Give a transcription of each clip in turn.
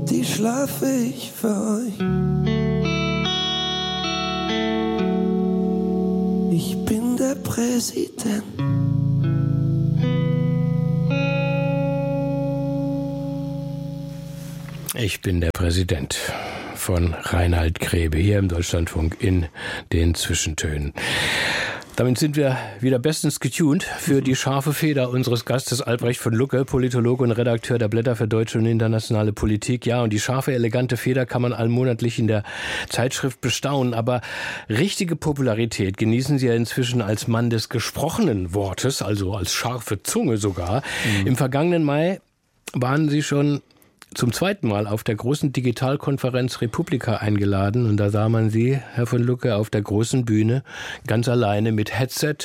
die schlafe ich für euch. Ich bin der Präsident. Ich bin der Präsident von Reinhard Grebe hier im Deutschlandfunk in den Zwischentönen. Damit sind wir wieder bestens getuned für die scharfe Feder unseres Gastes Albrecht von Lucke, Politologe und Redakteur der Blätter für deutsche und internationale Politik. Ja, und die scharfe, elegante Feder kann man allmonatlich in der Zeitschrift bestaunen. Aber richtige Popularität genießen Sie ja inzwischen als Mann des gesprochenen Wortes, also als scharfe Zunge sogar. Im vergangenen Mai waren Sie schon zum zweiten Mal auf der großen Digitalkonferenz Republika eingeladen. Und da sah man Sie, Herr von Lucke, auf der großen Bühne, ganz alleine mit Headset.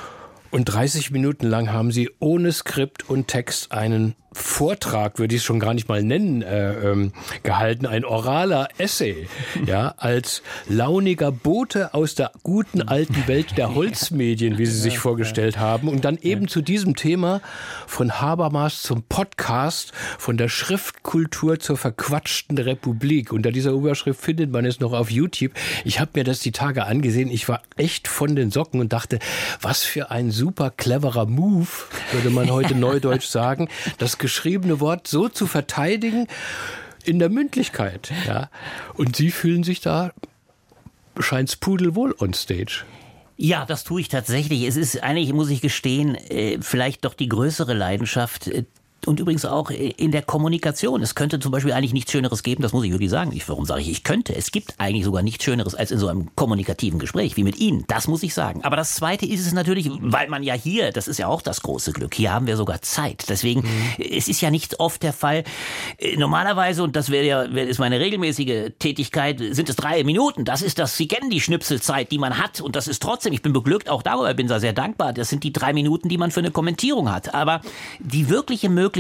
Und 30 Minuten lang haben Sie ohne Skript und Text einen Vortrag, würde ich es schon gar nicht mal nennen, gehalten. Ein oraler Essay, ja, als launiger Bote aus der guten alten Welt der Holzmedien, wie Sie sich vorgestellt haben. Und dann eben zu diesem Thema von Habermas zum Podcast, von der Schriftkultur zur verquatschten Republik. Unter dieser Überschrift findet man es noch auf YouTube. Ich habe mir das die Tage angesehen. Ich war echt von den Socken und dachte, was für ein super cleverer Move, würde man heute neudeutsch sagen, das geschriebene Wort so zu verteidigen in der Mündlichkeit. Ja. Und Sie fühlen sich da, scheint's pudelwohl on stage. Ja, das tue ich tatsächlich. Es ist eigentlich, muss ich gestehen, vielleicht doch die größere Leidenschaft. Und übrigens auch in der Kommunikation. Es könnte zum Beispiel eigentlich nichts Schöneres geben, das muss ich wirklich sagen. Warum sage ich könnte? Es gibt eigentlich sogar nichts Schöneres als in so einem kommunikativen Gespräch wie mit Ihnen. Das muss ich sagen. Aber das Zweite ist es natürlich, weil man ja hier, das ist ja auch das große Glück, hier haben wir sogar Zeit. Deswegen, es ist ja nicht oft der Fall. Normalerweise, und das ist meine regelmäßige Tätigkeit, sind es 3 Minuten. Das ist das, Sie kennen die Schnipselzeit, die man hat. Und das ist trotzdem, ich bin beglückt, auch darüber bin da sehr dankbar. Das sind die 3 Minuten, die man für eine Kommentierung hat. Aber die wirkliche Möglichkeit,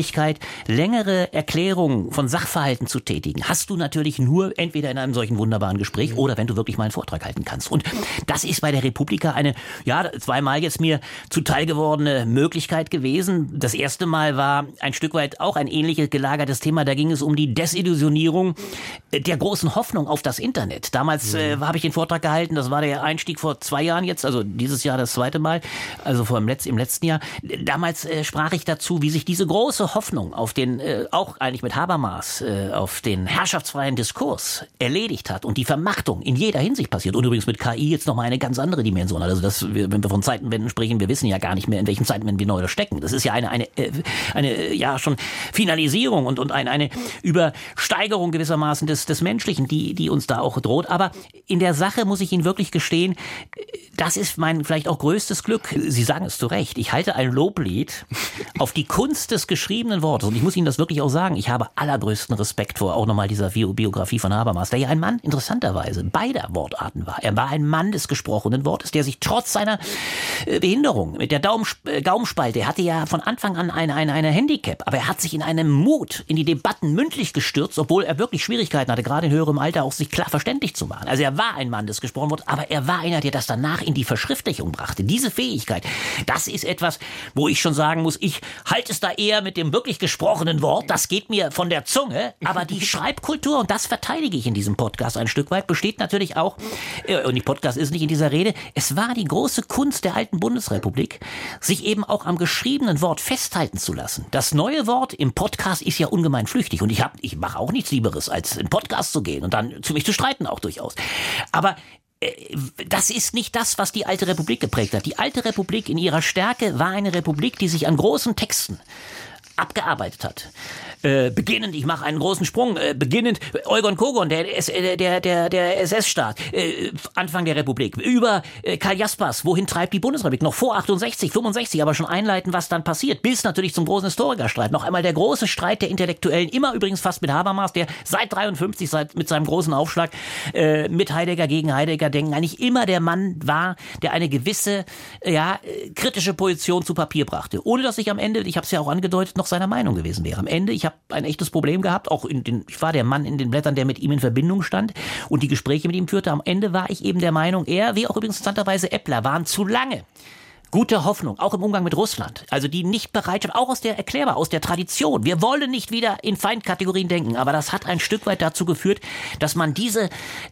längere Erklärungen von Sachverhalten zu tätigen, hast du natürlich nur entweder in einem solchen wunderbaren Gespräch oder wenn du wirklich mal einen Vortrag halten kannst. Und das ist bei der Republika eine, 2-mal jetzt mir zuteil gewordene Möglichkeit gewesen. Das erste Mal war ein Stück weit auch ein ähnliches gelagertes Thema. Da ging es um die Desillusionierung der großen Hoffnung auf das Internet. Damals habe ich den Vortrag gehalten, das war der Einstieg vor 2 Jahren jetzt, also dieses Jahr das zweite Mal, also im letzten Jahr. Damals sprach ich dazu, wie sich diese große Hoffnung auf den, auch eigentlich mit Habermas, auf den herrschaftsfreien Diskurs erledigt hat und die Vermachtung in jeder Hinsicht passiert. Und übrigens mit KI jetzt nochmal eine ganz andere Dimension. Also wenn wir von Zeitenwenden sprechen, wir wissen ja gar nicht mehr, in welchen Zeitenwenden wir neu stecken. Das ist ja eine schon Finalisierung und eine Übersteigerung gewissermaßen des Menschlichen, die uns da auch droht. Aber in der Sache muss ich Ihnen wirklich gestehen, das ist mein vielleicht auch größtes Glück. Sie sagen es zu Recht. Ich halte ein Loblied auf die Kunst des geschriebenen Wortes. Und ich muss Ihnen das wirklich auch sagen. Ich habe allergrößten Respekt vor auch nochmal dieser Biografie von Habermas, der ja ein Mann interessanterweise beider Wortarten war. Er war ein Mann des gesprochenen Wortes, der sich trotz seiner Behinderung mit der Gaumenspalte, er hatte ja von Anfang an eine Handicap, aber er hat sich in einem Mut in die Debatten mündlich gestürzt, obwohl er wirklich Schwierigkeiten hatte, gerade in höherem Alter auch sich klar verständlich zu machen. Also er war ein Mann des gesprochenen Wortes, aber er war einer, der das danach in die Verschriftlichung brachte. Diese Fähigkeit, das ist etwas, wo ich schon sagen muss, ich halte es da eher mit dem wirklich gesprochenen Wort, das geht mir von der Zunge, aber die Schreibkultur, und das verteidige ich in diesem Podcast ein Stück weit, besteht natürlich auch, und die Podcast ist nicht in dieser Rede, es war die große Kunst der alten Bundesrepublik, sich eben auch am geschriebenen Wort festhalten zu lassen. Das neue Wort im Podcast ist ja ungemein flüchtig und ich mache auch nichts Lieberes, als in Podcast zu gehen und dann zu mich zu streiten auch durchaus. Aber das ist nicht das, was die alte Republik geprägt hat. Die alte Republik in ihrer Stärke war eine Republik, die sich an großen Texten abgearbeitet hat. Beginnend, ich mache einen großen Sprung, beginnend Eugen Kogon, der SS-Staat, Anfang der Republik, über Karl Jaspers, wohin treibt die Bundesrepublik, noch vor 68, 65, aber schon einleiten, was dann passiert, bis natürlich zum großen Historikerstreit. Noch einmal der große Streit der Intellektuellen, immer übrigens fast mit Habermas, der seit 53, mit seinem großen Aufschlag mit Heidegger gegen Heidegger denken, eigentlich immer der Mann war, der eine gewisse kritische Position zu Papier brachte. Ohne dass ich am Ende, ich habe es ja auch angedeutet, noch seiner Meinung gewesen wäre. Am Ende, ich habe ein echtes Problem gehabt, auch ich war der Mann in den Blättern, der mit ihm in Verbindung stand und die Gespräche mit ihm führte. Am Ende war ich eben der Meinung, er, wie auch übrigens interessanterweise Eppler, waren zu lange gute Hoffnung, auch im Umgang mit Russland. Also die Nichtbereitschaft, auch aus der Tradition. Wir wollen nicht wieder in Feindkategorien denken, aber das hat ein Stück weit dazu geführt, dass man diese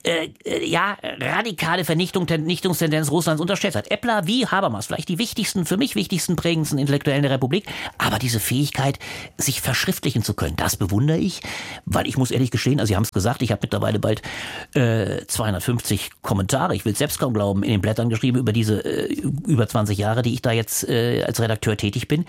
radikale Vernichtungstendenz Russlands unterschätzt hat. Eppler wie Habermas, vielleicht die für mich wichtigsten, prägendsten Intellektuellen der Republik, aber diese Fähigkeit, sich verschriftlichen zu können, das bewundere ich, weil ich muss ehrlich gestehen, also Sie haben es gesagt, ich habe mittlerweile bald 250 Kommentare, ich will es selbst kaum glauben, in den Blättern geschrieben über diese über 20 Jahre, die ich da jetzt als Redakteur tätig bin.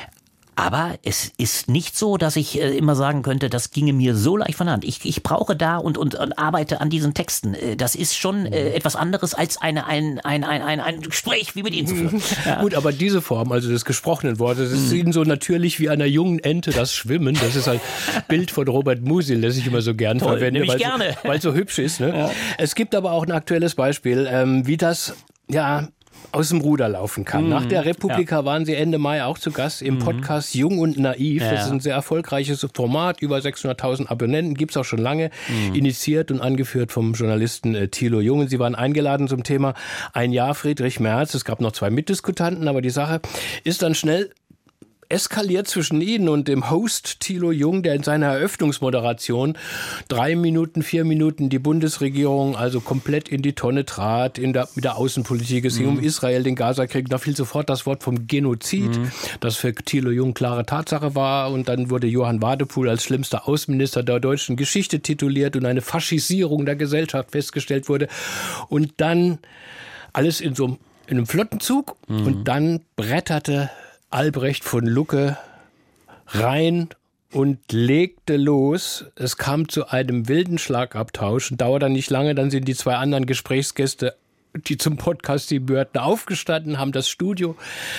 Aber es ist nicht so, dass ich immer sagen könnte, das ginge mir so leicht von der Hand. Ich brauche da und arbeite an diesen Texten. Das ist schon etwas anderes als ein Gespräch wie mit Ihnen zu führen. Ja. Gut, aber diese Form, also des gesprochenen Wortes, ist Ihnen so natürlich wie einer jungen Ente das Schwimmen. Das ist ein Bild von Robert Musil, das ich immer so gern verwende, weil es so hübsch ist. Ne? Ja. Es gibt aber auch ein aktuelles Beispiel, wie das aus dem Ruder laufen kann. Nach der Republika waren Sie Ende Mai auch zu Gast im Podcast Jung und Naiv. Das ist ein sehr erfolgreiches Format, über 600.000 Abonnenten, gibt's auch schon lange, initiiert und angeführt vom Journalisten Thilo Jung. Sie waren eingeladen zum Thema Ein Jahr Friedrich Merz. Es gab noch 2 Mitdiskutanten, aber die Sache ist dann schnell eskaliert zwischen Ihnen und dem Host Thilo Jung, der in seiner Eröffnungsmoderation 3 Minuten, 4 Minuten die Bundesregierung also komplett in die Tonne trat mit der Außenpolitik. Es ging um Israel, den Gazakrieg. Da fiel sofort das Wort vom Genozid, das für Thilo Jung klare Tatsache war. Und dann wurde Johann Wadepool als schlimmster Außenminister der deutschen Geschichte tituliert und eine Faschisierung der Gesellschaft festgestellt wurde. Und dann alles in einem Flottenzug und dann bretterte Albrecht von Lucke rein und legte los. Es kam zu einem wilden Schlagabtausch und dauerte nicht lange. Dann sind die 2 anderen Gesprächsgäste, die zum Podcast die gehörten, aufgestanden, haben das Studio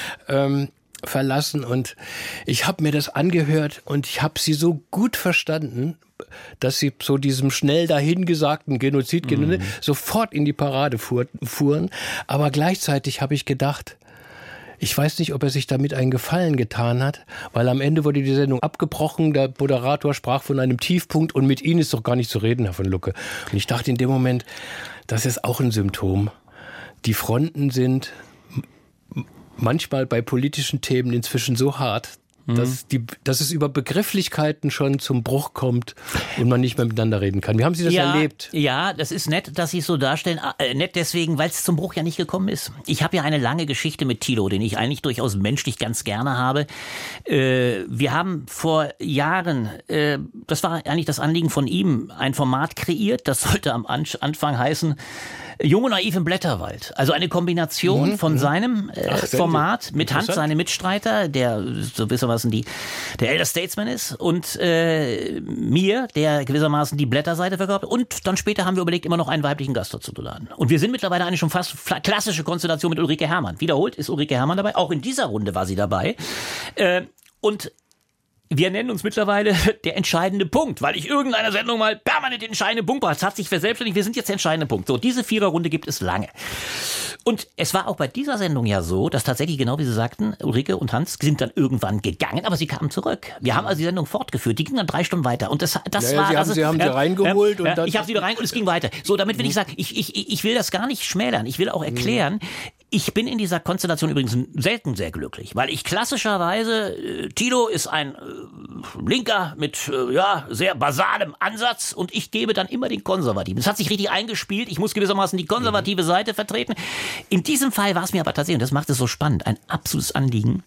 verlassen und ich habe mir das angehört und ich habe sie so gut verstanden, dass sie so diesem schnell dahingesagten Genozid sofort in die Parade fuhren. Aber gleichzeitig habe ich gedacht, ich weiß nicht, ob er sich damit einen Gefallen getan hat, weil am Ende wurde die Sendung abgebrochen, der Moderator sprach von einem Tiefpunkt und mit Ihnen ist doch gar nicht zu reden, Herr von Lucke. Und ich dachte in dem Moment, das ist auch ein Symptom. Die Fronten sind manchmal bei politischen Themen inzwischen so hart, dass es über Begrifflichkeiten schon zum Bruch kommt und man nicht mehr miteinander reden kann. Wie haben Sie das erlebt? Ja, das ist nett, dass Sie es so darstellen. Nett deswegen, weil es zum Bruch ja nicht gekommen ist. Ich habe ja eine lange Geschichte mit Thilo, den ich eigentlich durchaus menschlich ganz gerne habe. Wir haben vor Jahren, das war eigentlich das Anliegen von ihm, ein Format kreiert. Das sollte am Anfang heißen Jung und Naiv im Blätterwald. Also eine Kombination von seinem Format mit Hans, seinem Mitstreiter, der so gewissermaßen der Elder Statesman ist, und mir, der gewissermaßen die Blätterseite verkörpert. Und dann später haben wir überlegt, immer noch einen weiblichen Gast dazu zu laden. Und wir sind mittlerweile eigentlich schon fast klassische Konstellation mit Ulrike Herrmann. Wiederholt ist Ulrike Herrmann dabei. Auch in dieser Runde war sie dabei. Und wir nennen uns mittlerweile der entscheidende Punkt, weil ich irgendeiner Sendung mal permanent den entscheidenden Punkt brauche. Es hat sich verselbstständigt, wir sind jetzt der entscheidende Punkt. So, diese 4er-Runde gibt es lange. Und es war auch bei dieser Sendung ja so, dass tatsächlich, genau wie Sie sagten, Ulrike und Hans sind dann irgendwann gegangen, aber sie kamen zurück. Wir haben also die Sendung fortgeführt, die ging dann 3 Stunden weiter. Und Sie haben sie reingeholt. Und dann ich habe sie wieder rein und es ging weiter. So, damit will ich sagen, ich will das gar nicht schmälern. Ich will auch erklären, ich bin in dieser Konstellation übrigens selten sehr glücklich, weil ich klassischerweise, Thilo ist ein Linker mit sehr basalem Ansatz und ich gebe dann immer den Konservativen. Das hat sich richtig eingespielt. Ich muss gewissermaßen die konservative Seite vertreten. In diesem Fall war es mir aber tatsächlich, und das macht es so spannend, ein absolutes Anliegen.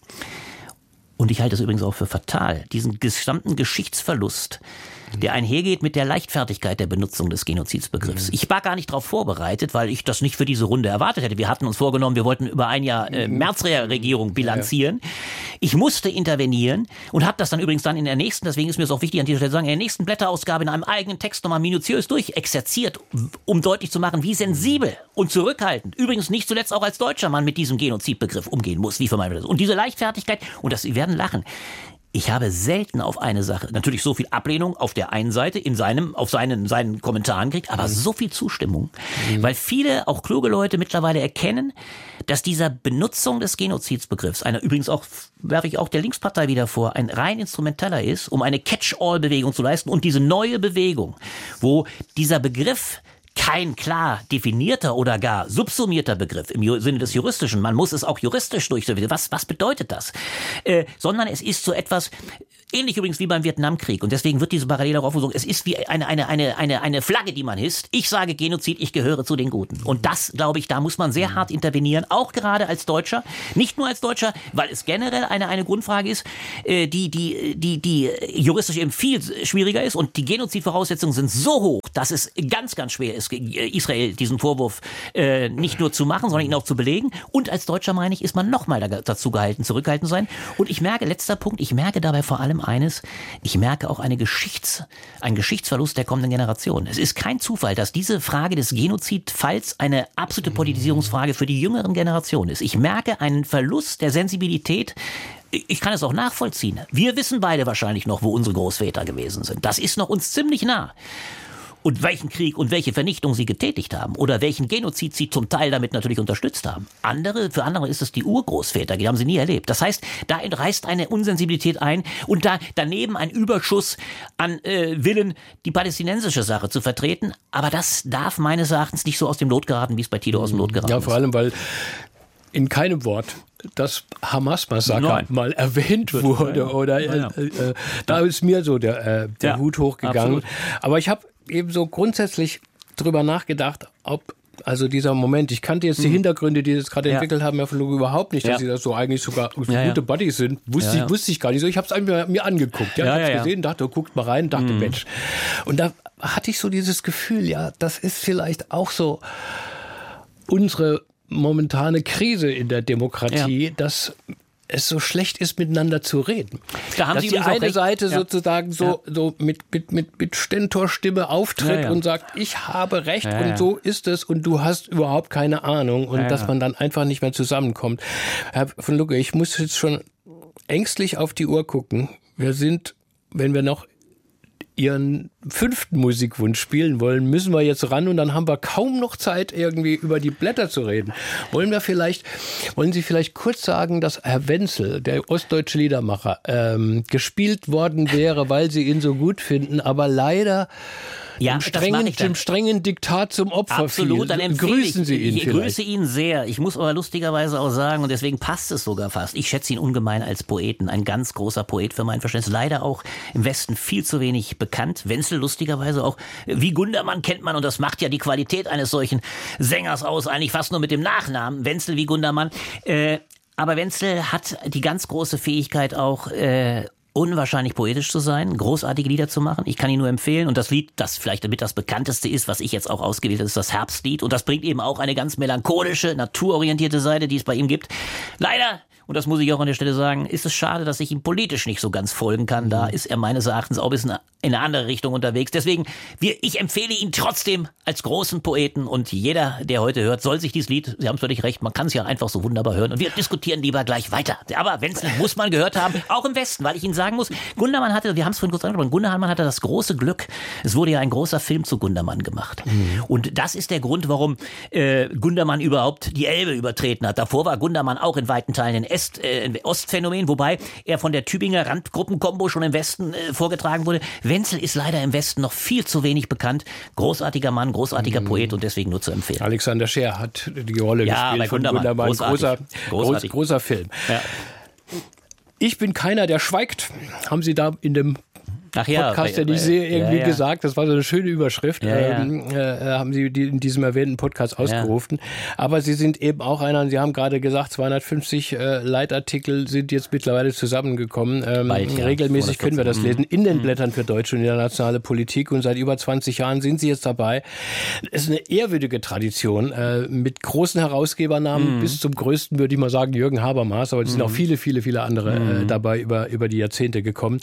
Und ich halte es übrigens auch für fatal, diesen gesamten Geschichtsverlust, der einhergeht mit der Leichtfertigkeit der Benutzung des Genozidsbegriffs. Ich war gar nicht darauf vorbereitet, weil ich das nicht für diese Runde erwartet hätte. Wir hatten uns vorgenommen, wir wollten über ein Jahr Merz-Regierung bilanzieren. Ich musste intervenieren und habe das dann übrigens dann in der nächsten, deswegen ist mir es auch wichtig an dieser Stelle zu sagen, in der nächsten Blätterausgabe in einem eigenen Text nochmal minutiös durchexerziert, um deutlich zu machen, wie sensibel und zurückhaltend, übrigens nicht zuletzt auch als deutscher Mann mit diesem Genozidbegriff umgehen muss, wie vermeiden wir das. Und diese Leichtfertigkeit, und Sie werden lachen, ich habe selten auf eine Sache, natürlich so viel Ablehnung auf der einen Seite auf seinen Kommentaren gekriegt, aber so viel Zustimmung, weil viele, auch kluge Leute mittlerweile erkennen, dass dieser Benutzung des Genozidsbegriffs, einer übrigens auch, werfe ich auch der Linkspartei wieder vor, ein rein instrumenteller ist, um eine Catch-all-Bewegung zu leisten und diese neue Bewegung, wo dieser Begriff kein klar definierter oder gar subsumierter Begriff im Sinne des Juristischen. Man muss es auch juristisch durchsetzen. Was bedeutet das? Sondern es ist so etwas, ähnlich übrigens wie beim Vietnamkrieg. Und deswegen wird diese parallele Auffassung, es ist wie eine Flagge, die man hisst. Ich sage Genozid, ich gehöre zu den Guten. Und das, glaube ich, da muss man sehr hart intervenieren, auch gerade als Deutscher. Nicht nur als Deutscher, weil es generell eine Grundfrage ist, die juristisch eben viel schwieriger ist. Und die Genozidvoraussetzungen sind so hoch, dass es ganz, ganz schwer ist, Israel diesen Vorwurf nicht nur zu machen, sondern ihn auch zu belegen. Und als Deutscher, meine ich, ist man nochmal dazu gehalten, zurückgehalten zu sein. Und ich merke, letzter Punkt, ich merke dabei vor allem eines, ich merke auch einen Geschichtsverlust der kommenden Generation. Es ist kein Zufall, dass diese Frage des Genozidfalls eine absolute Politisierungsfrage für die jüngeren Generationen ist. Ich merke einen Verlust der Sensibilität. Ich kann es auch nachvollziehen. Wir wissen beide wahrscheinlich noch, wo unsere Großväter gewesen sind. Das ist noch uns ziemlich nah. Und welchen Krieg und welche Vernichtung sie getätigt haben oder welchen Genozid sie zum Teil damit natürlich unterstützt haben. Für andere ist es die Urgroßväter, die haben sie nie erlebt. Das heißt, da reißt eine Unsensibilität ein und daneben ein Überschuss an Willen, die palästinensische Sache zu vertreten. Aber das darf meines Erachtens nicht so aus dem Lot geraten, wie es bei Tito aus dem Lot geraten ist. Ja, vor allem, weil in keinem Wort das Hamas-Massaker mal erwähnt wurde. Da ist mir so der Hut hochgegangen. Absolut. Aber ich habe eben so grundsätzlich drüber nachgedacht, ob also dieser Moment, ich kannte jetzt die Hintergründe, die jetzt gerade entwickelt haben, Herr von Lucke, überhaupt nicht, dass sie das so eigentlich sogar so gute Buddies sind. Wusste ich gar nicht so. Ich habe es mir angeguckt. Ich habe es gesehen, dachte, guckt mal rein, dachte, Mensch. Und da hatte ich so dieses Gefühl, das ist vielleicht auch so unsere momentane Krise in der Demokratie, dass es so schlecht ist, miteinander zu reden. Da haben dass Sie die eine recht. Seite sozusagen so mit Stentorstimme auftritt und sagt, ich habe Recht und so ist es und du hast überhaupt keine Ahnung und dass man dann einfach nicht mehr zusammenkommt. Herr von Lucke, ich muss jetzt schon ängstlich auf die Uhr gucken. Wir sind, wenn wir noch Ihren 5. Musikwunsch spielen wollen, müssen wir jetzt ran und dann haben wir kaum noch Zeit, irgendwie über die Blätter zu reden. Wollen Sie vielleicht kurz sagen, dass Herr Wenzel, der ostdeutsche Liedermacher, gespielt worden wäre, weil Sie ihn so gut finden, aber leider dem strengen Diktat zum Opfer Absolut, fiel. dann empfehle Grüßen Sie ihn ich grüße ihn sehr. Ich muss aber lustigerweise auch sagen, und deswegen passt es sogar fast, ich schätze ihn ungemein als Poeten. Ein ganz großer Poet für mein Verständnis. Leider auch im Westen viel zu wenig bekannt. Wenzel lustigerweise auch, wie Gundermann kennt man, und das macht ja die Qualität eines solchen Sängers aus, eigentlich fast nur mit dem Nachnamen. Wenzel wie Gundermann. Aber Wenzel hat die ganz große Fähigkeit auch, unwahrscheinlich poetisch zu sein, großartige Lieder zu machen. Ich kann ihn nur empfehlen. Und das Lied, das vielleicht damit das bekannteste ist, was ich jetzt auch ausgewählt habe, ist das Herbstlied. Und das bringt eben auch eine ganz melancholische, naturorientierte Seite, die es bei ihm gibt. Leider, und das muss ich auch an der Stelle sagen, ist es schade, dass ich ihm politisch nicht so ganz folgen kann. Da ist er meines Erachtens auch ein bisschen in eine andere Richtung unterwegs. Deswegen, ich empfehle ihn trotzdem als großen Poeten. Und jeder, der heute hört, soll sich dieses Lied, Sie haben völlig recht, man kann es ja einfach so wunderbar hören. Und wir diskutieren lieber gleich weiter. Aber Wenzel muss man gehört haben, auch im Westen, weil ich Ihnen sagen muss, Gundermann hatte, wir haben es vorhin kurz angesprochen, Gundermann hatte das große Glück, es wurde ja ein großer Film zu Gundermann gemacht. Und das ist der Grund, warum Gundermann überhaupt die Elbe übertreten hat. Davor war Gundermann auch in weiten Teilen ein Ostphänomen, wobei er von der Tübinger Randgruppenkombo schon im Westen vorgetragen wurde. Wenzel ist leider im Westen noch viel zu wenig bekannt. Großartiger Mann, großartiger Poet und deswegen nur zu empfehlen. Alexander Scheer hat die Rolle gespielt von Gundermann. Großer Film. Ja. Ich bin keiner, der schweigt. Haben Sie da in dem Podcast, den ich sehe, irgendwie gesagt. Das war so eine schöne Überschrift. Haben Sie in diesem erwähnten Podcast ausgerufen. Aber Sie sind eben auch einer, und Sie haben gerade gesagt, 250 Leitartikel sind jetzt mittlerweile zusammengekommen. Regelmäßig können wir das lesen in den Blättern für Deutsche und internationale Politik. Und seit über 20 Jahren sind Sie jetzt dabei. Es ist eine ehrwürdige Tradition mit großen Herausgebernamen bis zum größten, würde ich mal sagen, Jürgen Habermas. Aber es sind auch viele, viele, viele andere dabei über die Jahrzehnte gekommen.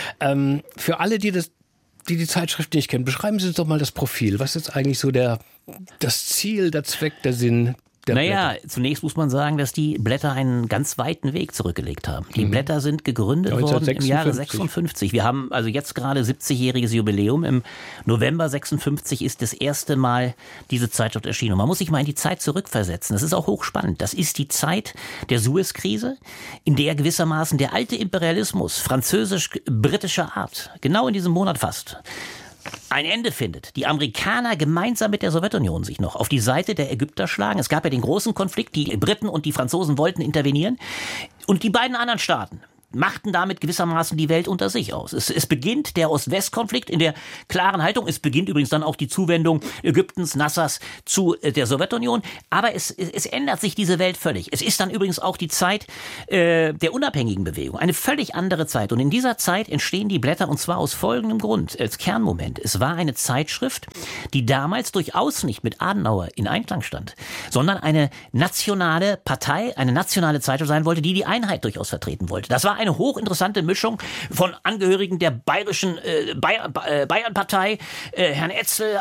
Für alle, die die Zeitschrift nicht kennen, beschreiben Sie uns doch mal das Profil. Was ist eigentlich so das Ziel, der Zweck, der Sinn der Blätter? Zunächst muss man sagen, dass die Blätter einen ganz weiten Weg zurückgelegt haben. Die Blätter sind gegründet worden im Jahre 56. Wir haben also jetzt gerade 70-jähriges Jubiläum. Im November 56 ist das erste Mal diese Zeitschrift erschienen. Und man muss sich mal in die Zeit zurückversetzen. Das ist auch hochspannend. Das ist die Zeit der Suezkrise, in der gewissermaßen der alte Imperialismus französisch-britischer Art, genau in diesem Monat fast, ein Ende findet, die Amerikaner gemeinsam mit der Sowjetunion sich noch auf die Seite der Ägypter schlagen. Es gab ja den großen Konflikt, die Briten und die Franzosen wollten intervenieren und die beiden anderen Staaten machten damit gewissermaßen die Welt unter sich aus. Es beginnt der Ost-West-Konflikt in der klaren Haltung. Es beginnt übrigens dann auch die Zuwendung Ägyptens, Nassers zu der Sowjetunion. Aber es ändert sich diese Welt völlig. Es ist dann übrigens auch die Zeit der unabhängigen Bewegung. Eine völlig andere Zeit. Und in dieser Zeit entstehen die Blätter, und zwar aus folgendem Grund, als Kernmoment. Es war eine Zeitschrift, die damals durchaus nicht mit Adenauer in Einklang stand, sondern eine nationale Partei, eine nationale Zeitung sein wollte, die die Einheit durchaus vertreten wollte. Das war eine hochinteressante Mischung von Angehörigen der bayerischen Bayernpartei, Herrn Etzel,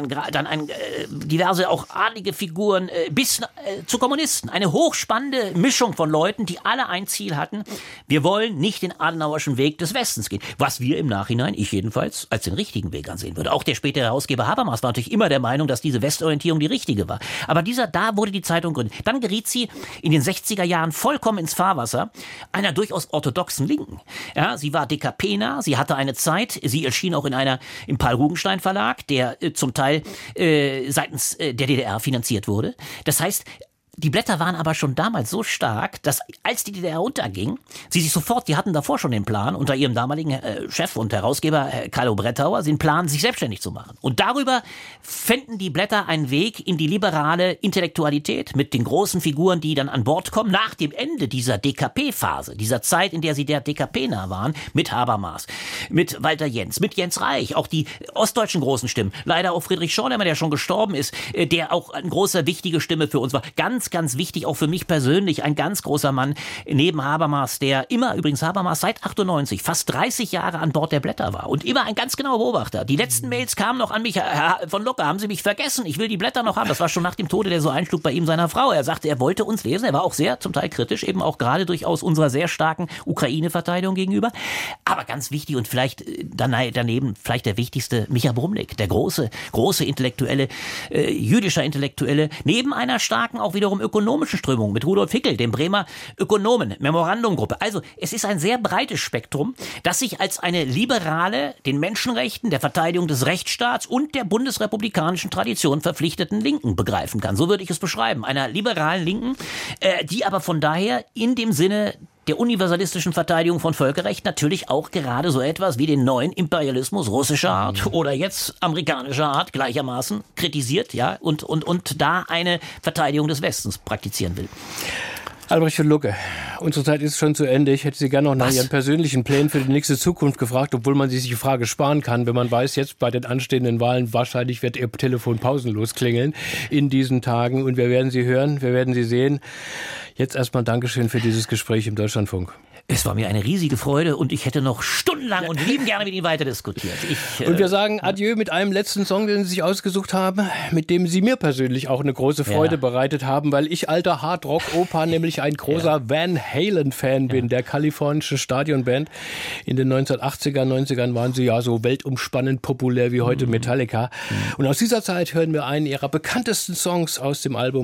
diverse auch adlige Figuren, bis zu Kommunisten. Eine hochspannende Mischung von Leuten, die alle ein Ziel hatten: Wir wollen nicht den adenauerschen Weg des Westens gehen. Was wir im Nachhinein, ich jedenfalls, als den richtigen Weg ansehen würde. Auch der spätere Herausgeber Habermas war natürlich immer der Meinung, dass diese Westorientierung die richtige war. Aber da wurde die Zeitung gegründet. Dann geriet sie in den 60er Jahren vollkommen ins Fahrwasser einer durchaus orthodoxen Linken. Ja, sie war DKP-nah, sie hatte eine Zeit, sie erschien auch im Paul-Rugenstein Verlag, der zum Teil seitens der DDR finanziert wurde. Das heißt, die Blätter waren aber schon damals so stark, dass als die DDR unterging, die hatten davor schon den Plan, unter ihrem damaligen Chef und Herausgeber Carlo Brettauer, den Plan, sich selbstständig zu machen. Und darüber fänden die Blätter einen Weg in die liberale Intellektualität mit den großen Figuren, die dann an Bord kommen, nach dem Ende dieser DKP-Phase, dieser Zeit, in der sie der DKP nah waren, mit Habermas, mit Walter Jentz, mit Jens Reich, auch die ostdeutschen großen Stimmen, leider auch Friedrich Schorlemmer, der schon gestorben ist, der auch eine große, wichtige Stimme für uns war, ganz wichtig, auch für mich persönlich, ein ganz großer Mann neben Habermas, Habermas seit 98, fast 30 Jahre an Bord der Blätter war und immer ein ganz genauer Beobachter. Die letzten Mails kamen noch an mich: Herr von Lucke, haben Sie mich vergessen? Ich will die Blätter noch haben. Das war schon nach dem Tode, der so einschlug bei ihm, seiner Frau. Er sagte, er wollte uns lesen. Er war auch sehr, zum Teil kritisch, eben auch gerade durchaus unserer sehr starken Ukraine-Verteidigung gegenüber. Aber ganz wichtig und vielleicht daneben vielleicht der wichtigste, Micha Brumlik, der große Intellektuelle, jüdischer Intellektuelle, neben einer starken, auch wiederum ökonomischen Strömung mit Rudolf Hickel, dem Bremer Ökonomen, Memorandumgruppe. Also es ist ein sehr breites Spektrum, das sich als eine liberale, den Menschenrechten, der Verteidigung des Rechtsstaats und der bundesrepublikanischen Tradition verpflichteten Linken begreifen kann. So würde ich es beschreiben. Einer liberalen Linken, die aber von daher in dem Sinne der universalistischen Verteidigung von Völkerrecht natürlich auch gerade so etwas wie den neuen Imperialismus russischer Art oder jetzt amerikanischer Art gleichermaßen kritisiert, ja, und da eine Verteidigung des Westens praktizieren will. Albrecht von Lucke, unsere Zeit ist schon zu Ende. Ich hätte Sie gerne noch nach Ihren persönlichen Plänen für die nächste Zukunft gefragt, obwohl man sich die Frage sparen kann, wenn man weiß, jetzt bei den anstehenden Wahlen wahrscheinlich wird Ihr Telefon pausenlos klingeln in diesen Tagen. Und wir werden Sie hören, wir werden Sie sehen. Jetzt erstmal Dankeschön für dieses Gespräch im Deutschlandfunk. Es war mir eine riesige Freude und ich hätte noch stundenlang und lieben gerne mit Ihnen weiter diskutiert. Und wir sagen Adieu mit einem letzten Song, den Sie sich ausgesucht haben, mit dem Sie mir persönlich auch eine große Freude bereitet haben, weil ich alter Hardrock-Opa, nämlich ein großer Van Halen-Fan bin, der kalifornische Stadionband. In den 1980er, 90ern waren sie ja so weltumspannend populär wie heute Metallica. Und aus dieser Zeit hören wir einen ihrer bekanntesten Songs aus dem Album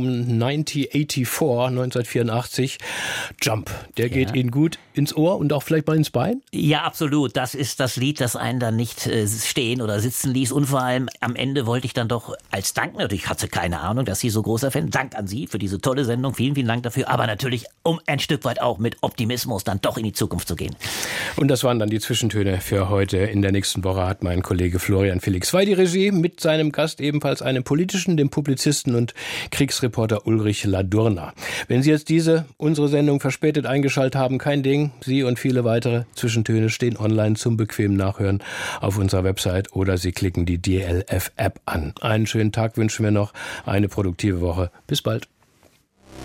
1984, Jump. Der geht Ihnen gut ins Ohr und auch vielleicht mal ins Bein? Ja, absolut. Das ist das Lied, das einen dann nicht stehen oder sitzen ließ. Und vor allem am Ende wollte ich dann doch als Dank, natürlich hatte keine Ahnung, dass Sie so großer Fan, Dank an Sie für diese tolle Sendung. Vielen, vielen Dank dafür. Aber natürlich, um ein Stück weit auch mit Optimismus dann doch in die Zukunft zu gehen. Und das waren dann die Zwischentöne für heute. In der nächsten Woche hat mein Kollege Florian Felix Wey die Regie mit seinem Gast, ebenfalls einem politischen, dem Publizisten und Kriegsreporter Ulrich Ladurner. Wenn Sie jetzt unsere Sendung verspätet eingeschaltet haben, kein Ding. Sie und viele weitere Zwischentöne stehen online zum bequemen Nachhören auf unserer Website oder Sie klicken die DLF-App an. Einen schönen Tag wünschen wir noch, eine produktive Woche. Bis bald.